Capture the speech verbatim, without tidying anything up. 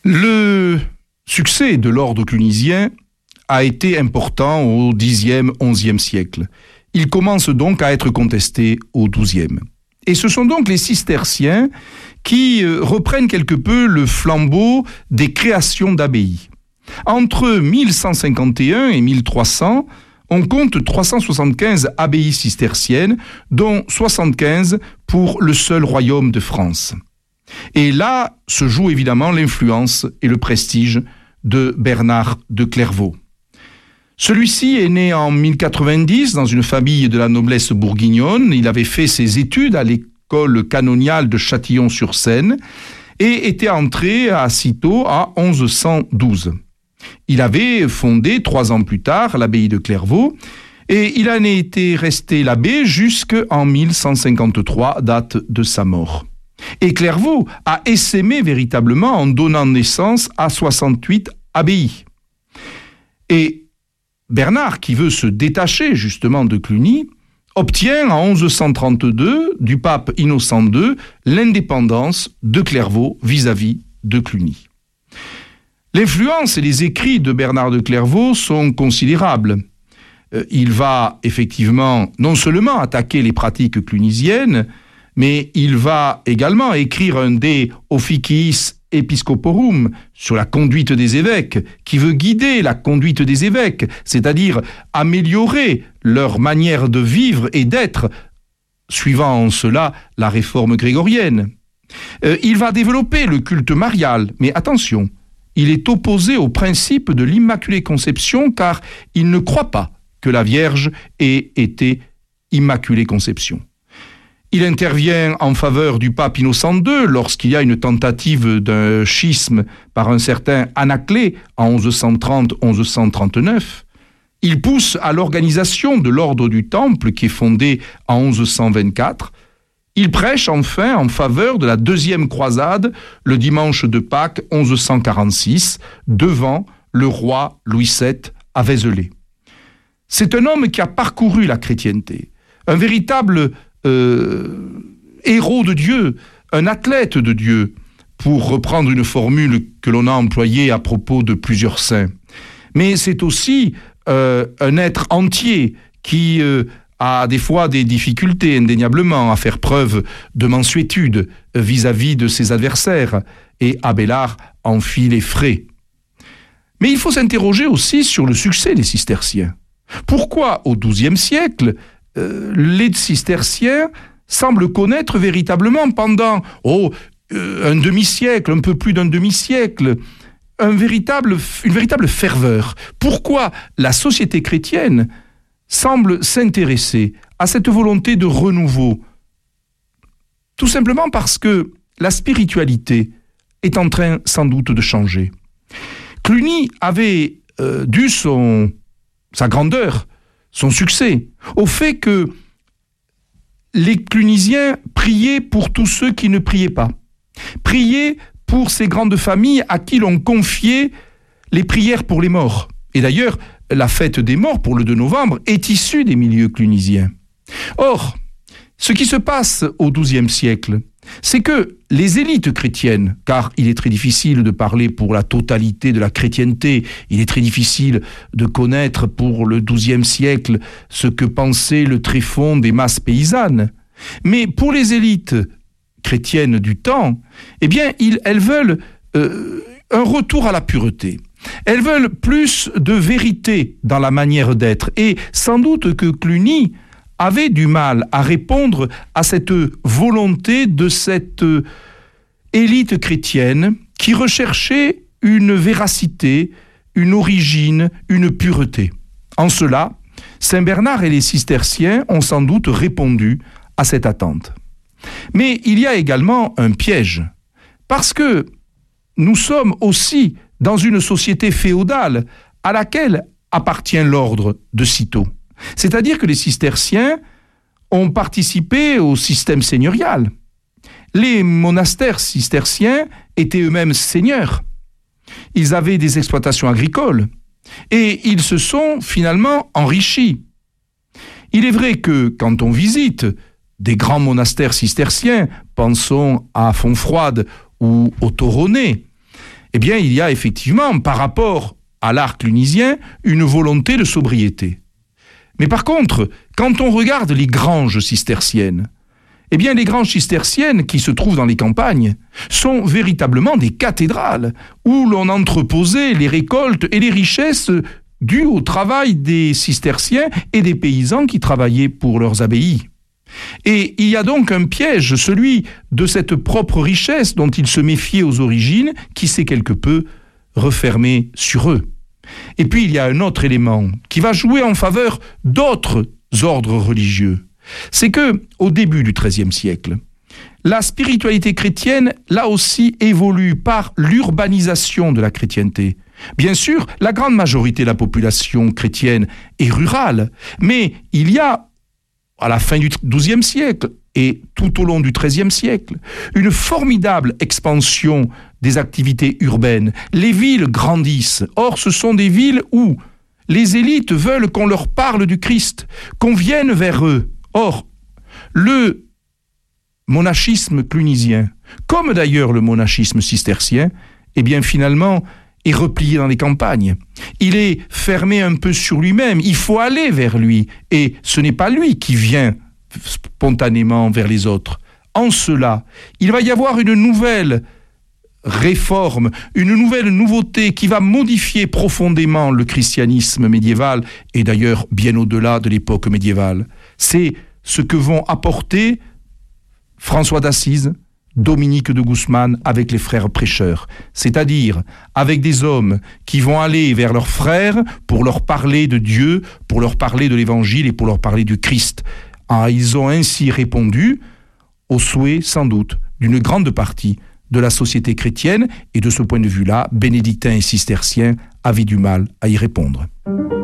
Le succès de l'ordre clunisien a été important au dixième, onzième siècle. Il commence donc à être contesté au douzième. Et ce sont donc les cisterciens qui reprennent quelque peu le flambeau des créations d'abbayes. Entre mille cent cinquante et un et mille trois cents, on compte trois cent soixante-quinze abbayes cisterciennes, dont soixante-quinze pour le seul royaume de France. Et là se joue évidemment l'influence et le prestige de Bernard de Clairvaux. Celui-ci est né en mille quatre-vingt-dix dans une famille de la noblesse bourguignonne. Il avait fait ses études à l'école canoniale de Châtillon-sur-Seine et était entré à Cîteaux à onze cent douze. Il avait fondé trois ans plus tard l'abbaye de Clairvaux et il en était resté l'abbé jusqu'en mille cent cinquante-trois, date de sa mort. Et Clairvaux a essaimé véritablement en donnant naissance à soixante-huit abbayes. Et Bernard, qui veut se détacher justement de Cluny, obtient en onze cent trente-deux du pape Innocent deux l'indépendance de Clairvaux vis-à-vis de Cluny. L'influence et les écrits de Bernard de Clairvaux sont considérables. Euh, il va effectivement non seulement attaquer les pratiques clunisiennes, mais il va également écrire un De Officiis Episcoporum sur la conduite des évêques, qui veut guider la conduite des évêques, c'est-à-dire améliorer leur manière de vivre et d'être, suivant en cela la réforme grégorienne. Euh, il va développer le culte marial, mais attention, il est opposé au principe de l'Immaculée Conception car il ne croit pas que la Vierge ait été Immaculée Conception. Il intervient en faveur du pape Innocent deux lorsqu'il y a une tentative d'un schisme par un certain Anaclet en onze cent trente à onze cent trente-neuf. Il pousse à l'organisation de l'ordre du Temple qui est fondé en onze cent vingt-quatre. Il prêche enfin en faveur de la deuxième croisade le dimanche de Pâques onze cent quarante-six devant le roi Louis sept à Vézelay. C'est un homme qui a parcouru la chrétienté, un véritable Euh, héros de Dieu, un athlète de Dieu, pour reprendre une formule que l'on a employée à propos de plusieurs saints. Mais c'est aussi euh, un être entier qui euh, a des fois des difficultés indéniablement à faire preuve de mansuétude vis-à-vis de ses adversaires, et Abélard en fit les frais. Mais il faut s'interroger aussi sur le succès des cisterciens. Pourquoi au douzième siècle Euh, les cisterciens semblent connaître véritablement pendant oh, euh, un demi-siècle, un peu plus d'un demi-siècle, un véritable, une véritable ferveur. Pourquoi la société chrétienne semble s'intéresser à cette volonté de renouveau? Tout simplement parce que la spiritualité est en train sans doute de changer. Cluny avait euh, dû son, sa grandeur, son succès, au fait que les Clunisiens priaient pour tous ceux qui ne priaient pas. Priaient pour ces grandes familles à qui l'on confiait les prières pour les morts. Et d'ailleurs, la fête des morts pour le deux novembre est issue des milieux clunisiens. Or, ce qui se passe au douzième siècle, c'est que les élites chrétiennes, car il est très difficile de parler pour la totalité de la chrétienté, il est très difficile de connaître pour le douzième siècle ce que pensait le tréfonds des masses paysannes, mais pour les élites chrétiennes du temps, eh bien, ils, elles veulent euh, un retour à la pureté. Elles veulent plus de vérité dans la manière d'être, et sans doute que Cluny avait du mal à répondre à cette volonté de cette élite chrétienne qui recherchait une véracité, une origine, une pureté. En cela, Saint Bernard et les cisterciens ont sans doute répondu à cette attente. Mais il y a également un piège, parce que nous sommes aussi dans une société féodale à laquelle appartient l'ordre de Cîteaux. C'est-à-dire que les cisterciens ont participé au système seigneurial. Les monastères cisterciens étaient eux-mêmes seigneurs. Ils avaient des exploitations agricoles et ils se sont finalement enrichis. Il est vrai que quand on visite des grands monastères cisterciens, pensons à Fontfroide ou au Toronnet, eh bien, il y a effectivement, par rapport à l'art clunisien, une volonté de sobriété. Mais par contre, quand on regarde les granges cisterciennes, eh bien, les granges cisterciennes qui se trouvent dans les campagnes sont véritablement des cathédrales où l'on entreposait les récoltes et les richesses dues au travail des cisterciens et des paysans qui travaillaient pour leurs abbayes. Et il y a donc un piège, celui de cette propre richesse dont ils se méfiaient aux origines, qui s'est quelque peu refermé sur eux. Et puis il y a un autre élément qui va jouer en faveur d'autres ordres religieux. C'est que, au début du treizième siècle, la spiritualité chrétienne, là aussi, évolue par l'urbanisation de la chrétienté. Bien sûr, la grande majorité de la population chrétienne est rurale, mais il y a, à la fin du douzième siècle et tout au long du treizième siècle, une formidable expansion des activités urbaines. Les villes grandissent. Or, ce sont des villes où les élites veulent qu'on leur parle du Christ, qu'on vienne vers eux. Or, le monachisme clunisien, comme d'ailleurs le monachisme cistercien, eh bien finalement est replié dans les campagnes. Il est fermé un peu sur lui-même, il faut aller vers lui, et ce n'est pas lui qui vient spontanément vers les autres. En cela, il va y avoir une nouvelle réforme, une nouvelle nouveauté qui va modifier profondément le christianisme médiéval, et d'ailleurs bien au-delà de l'époque médiévale. C'est ce que vont apporter François d'Assise, Dominique de Guzman avec les frères prêcheurs, c'est-à-dire avec des hommes qui vont aller vers leurs frères pour leur parler de Dieu, pour leur parler de l'Évangile et pour leur parler du Christ. Ah, ils ont ainsi répondu au souhait, sans doute, d'une grande partie de la société chrétienne, et de ce point de vue-là, bénédictins et cisterciens avaient du mal à y répondre.